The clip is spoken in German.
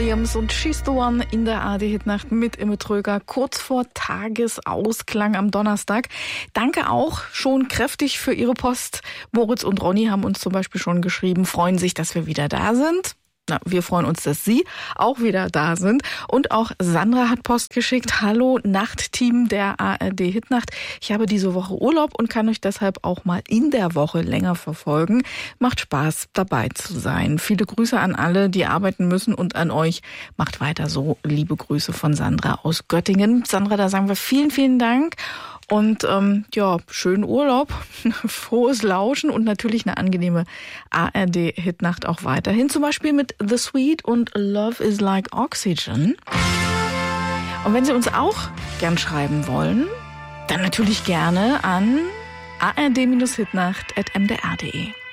Williams und She's the One in der ARD-Hitnacht mit Imme Tröger, kurz vor Tagesausklang am Donnerstag. Danke auch schon kräftig für Ihre Post. Moritz und Ronny haben uns zum Beispiel schon geschrieben, freuen sich, dass wir wieder da sind. Na, wir freuen uns, dass Sie auch wieder da sind. Und auch Sandra hat Post geschickt. Hallo, Nachtteam der ARD-Hitnacht. Ich habe diese Woche Urlaub und kann euch deshalb auch mal in der Woche länger verfolgen. Macht Spaß, dabei zu sein. Viele Grüße an alle, die arbeiten müssen, und an euch. Macht weiter so. Liebe Grüße von Sandra aus Göttingen. Sandra, da sagen wir vielen, vielen Dank. Und schönen Urlaub, frohes Lauschen und natürlich eine angenehme ARD-Hitnacht auch weiterhin. Zum Beispiel mit The Sweet und Love is Like Oxygen. Und wenn Sie uns auch gern schreiben wollen, dann natürlich gerne an ard-hitnacht@mdr.de.